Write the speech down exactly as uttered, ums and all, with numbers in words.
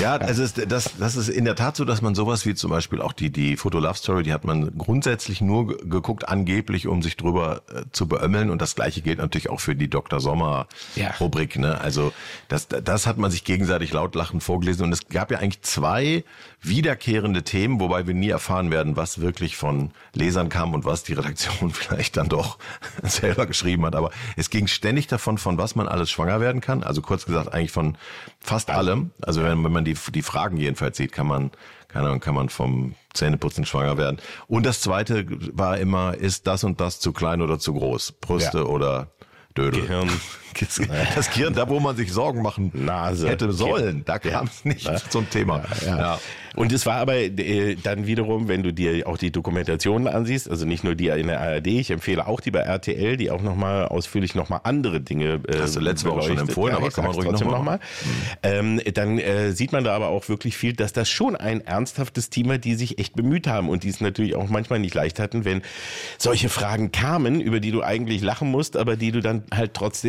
Ja, also es, das, das ist in der Tat so, dass man sowas wie zum Beispiel auch die, die Foto-Love-Story, die hat man grundsätzlich nur ge- geguckt, angeblich, um sich drüber äh, zu beömmeln. Und das Gleiche gilt natürlich auch für die Doktor Sommer-Rubrik. Ne? Also das, das hat man sich gegenseitig laut lachend vorgelesen. Und es gab ja eigentlich zwei wiederkehrende Themen, wobei wir nie erfahren werden, was wirklich von Lesern kam und was die Redaktion vielleicht dann doch selber geschrieben hat. Aber es ging ständig davon, von was man alles schwanger werden kann. Also kurz gesagt eigentlich von fast allem. Also wenn, wenn man die, die Fragen jedenfalls sieht, kann man, keine Ahnung, kann man vom Zähneputzen schwanger werden. Und das Zweite war immer, ist das und das zu klein oder zu groß? Brüste ja. oder Dödel? Gehirn. Das Gehirn, da wo man sich Sorgen machen Nase. hätte sollen, da kam es nicht ja. zum Thema. Ja, ja. Ja. Und es war aber äh, dann wiederum, wenn du dir auch die Dokumentationen ansiehst, also nicht nur die in der A R D, ich empfehle auch die bei R T L, die auch nochmal ausführlich nochmal andere Dinge äh, hast du letzte Woche schon empfohlen, ja, aber kann man ruhig nochmal. Noch mal. Mhm. Ähm, dann äh, sieht man da aber auch wirklich viel, dass das schon ein ernsthaftes Team war, die sich echt bemüht haben und die es natürlich auch manchmal nicht leicht hatten, wenn solche Fragen kamen, über die du eigentlich lachen musst, aber die du dann halt trotzdem